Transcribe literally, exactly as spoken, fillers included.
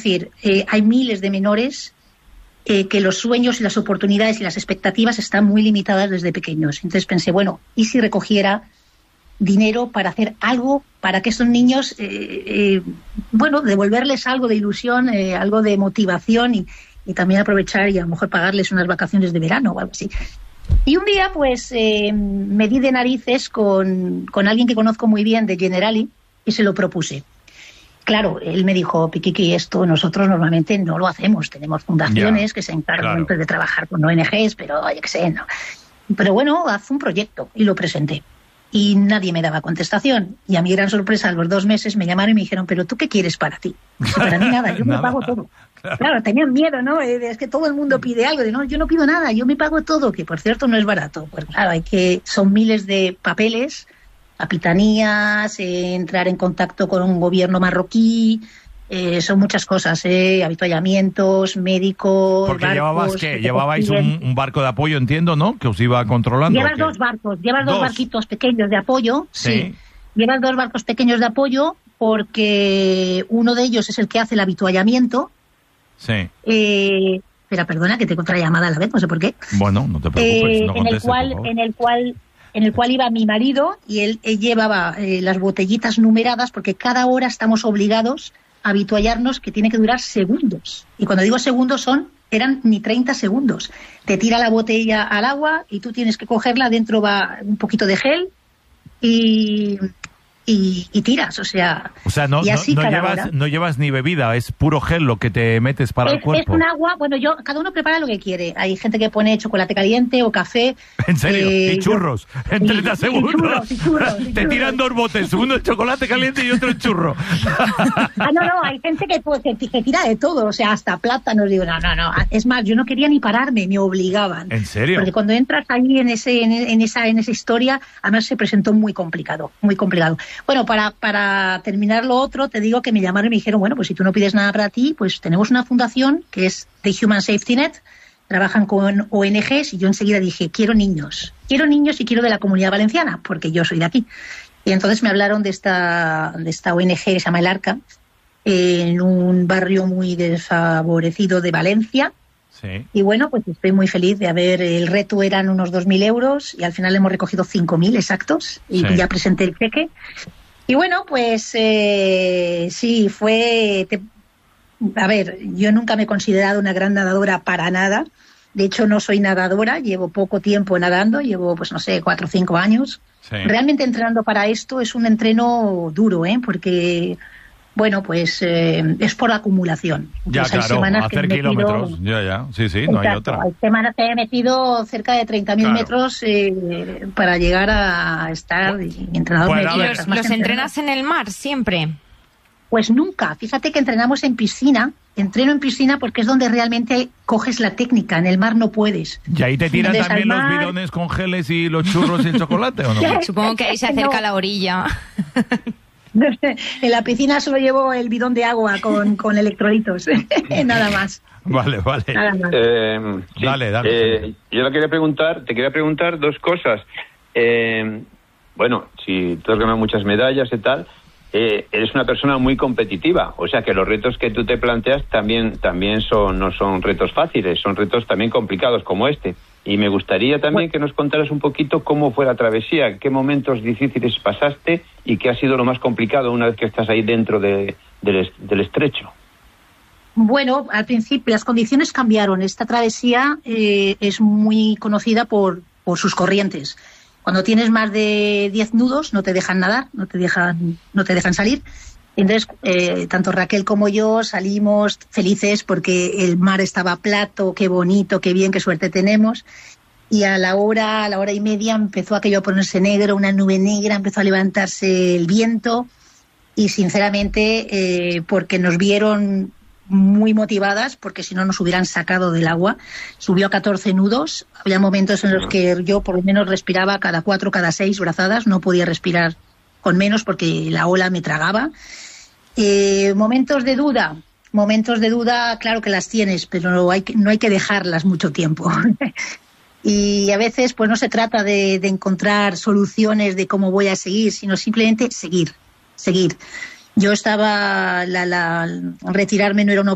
decir, eh, hay miles de menores eh, que los sueños y las oportunidades y las expectativas están muy limitadas desde pequeños. Entonces pensé, bueno, ¿y si recogiera dinero para hacer algo para que estos niños, eh, eh, bueno, devolverles algo de ilusión, eh, algo de motivación y, y también aprovechar y a lo mejor pagarles unas vacaciones de verano o algo así? Y un día, pues, eh, me di de narices con, con alguien que conozco muy bien de Generali y se lo propuse. Claro, él me dijo, Piquiqui, esto nosotros normalmente no lo hacemos. Tenemos fundaciones yeah, que se encargan claro. de trabajar con O N Ges, pero yo qué sé, no. Pero bueno, haz un proyecto. Y lo presenté. Y nadie me daba contestación. Y a mi gran sorpresa, a los dos meses me llamaron y me dijeron, ¿pero tú qué quieres para ti? Y para mí nada, yo me pago todo. Claro. claro, tenían miedo, ¿no? Es que todo el mundo pide algo. De, no, yo no pido nada, yo me pago todo, que por cierto no es barato. Pues claro, hay que, son miles de papeles, capitanías, eh, entrar en contacto con un gobierno marroquí, eh, son muchas cosas, eh, habituallamientos, médicos, Porque barcos, llevabas, ¿qué? Llevabais un, un barco de apoyo, entiendo, ¿no? Que os iba controlando. Llevas dos barcos, llevas dos. dos barquitos pequeños de apoyo, sí. sí. Llevas dos barcos pequeños de apoyo porque uno de ellos es el que hace el habituallamiento. Sí. Eh, espera, perdona, que tengo otra llamada a la vez, no sé por qué. Bueno, no te preocupes, eh, no en el cual, en el cual, en el cual iba mi marido y él, él llevaba eh, las botellitas numeradas porque cada hora estamos obligados a habituallarnos que tiene que durar segundos. Y cuando digo segundos son, eran ni treinta segundos. Te tira la botella al agua y tú tienes que cogerla, dentro va un poquito de gel y... Y, y tiras, o sea... O sea, no, y así no, no, cada llevas, hora. no llevas ni bebida, es puro gel lo que te metes para es, el cuerpo. Es un agua, bueno, yo cada uno prepara lo que quiere. Hay gente que pone chocolate caliente o café. ¿En serio? Eh, ¿Y churros? Yo, en treinta segundos. Y churros, y churros, y te churros. tiran dos botes, uno de chocolate caliente y otro de churro. Ah, no, no, hay gente que, pues, que, que tira de todo, o sea, hasta plátanos. Digo, no, no, no. Es más, yo no quería ni pararme, me obligaban. ¿En serio? Porque cuando entras ahí en ese en, en esa en esa historia, además se presentó muy complicado, muy complicado. Bueno, para, para Para terminar lo otro, te digo que me llamaron y me dijeron, bueno, pues si tú no pides nada para ti, pues tenemos una fundación que es The Human Safety Net, trabajan con O N Ges y yo enseguida dije, quiero niños, quiero niños y quiero de la Comunidad Valenciana, porque yo soy de aquí. Y entonces me hablaron de esta, de esta O N Ge que se llama El Arca, en un barrio muy desfavorecido de Valencia. Sí. Y bueno, pues estoy muy feliz de haber, el reto eran unos dos mil euros y al final hemos recogido cinco mil exactos y sí. ya presenté el cheque. Y bueno, pues eh, sí, fue... Te, a ver, yo nunca me he considerado una gran nadadora para nada. De hecho, no soy nadadora, llevo poco tiempo nadando, llevo, pues no sé, cuatro o cinco años. Sí. Realmente entrenando para esto es un entreno duro, ¿eh? Porque, bueno, pues eh, es por acumulación. Ya, Entonces, claro, hay hacer metido, kilómetros. Ya, ya, sí, sí, no exacto, hay otra. Hay semanas que he metido cerca de treinta mil Claro. metros eh, para llegar a estar y entrenador. Bueno, me- a ver. ¿Los, más los que entrenas en el mar siempre? Pues nunca. Fíjate que entrenamos en piscina. Entreno en piscina porque es donde realmente coges la técnica. En el mar no puedes. ¿Y ahí te tiran Entonces, también al mar- los bidones con geles y los churros y el chocolate o no? Supongo que ahí se acerca No. la orilla. En la piscina solo llevo el bidón de agua con, con electrolitos. Nada más. Vale, vale. Nada más. Eh, sí, Dale, dale. eh, yo le quería preguntar, te quería preguntar dos cosas. Eh, bueno, si tú has ganado muchas medallas y tal, eh, eres una persona muy competitiva, o sea que los retos que tú te planteas también también son no son retos fáciles, son retos también complicados como este. Y me gustaría también Bueno. que nos contaras un poquito cómo fue la travesía, qué momentos difíciles pasaste y qué ha sido lo más complicado una vez que estás ahí dentro de, del, es- del estrecho. Bueno, al principio las condiciones cambiaron. Esta travesía eh, es muy conocida por, por sus corrientes. Cuando tienes más de diez nudos no te dejan nadar, no te dejan, no te dejan salir. Entonces, eh, tanto Raquel como yo salimos felices porque el mar estaba plato, qué bonito, qué bien, qué suerte tenemos. Y a la hora, a la hora y media empezó aquello a ponerse negro, una nube negra, empezó a levantarse el viento y sinceramente eh, porque nos vieron muy motivadas, porque si no nos hubieran sacado del agua. Subió a catorce nudos, había momentos en los que yo por lo menos respiraba cada cuatro, cada seis brazadas, no podía respirar con menos porque la ola me tragaba. Eh, momentos de duda, momentos de duda, claro que las tienes, pero no hay que, no hay que dejarlas mucho tiempo. Y a veces pues no se trata de, de encontrar soluciones de cómo voy a seguir, sino simplemente seguir, seguir. Yo estaba, la, la, retirarme no era una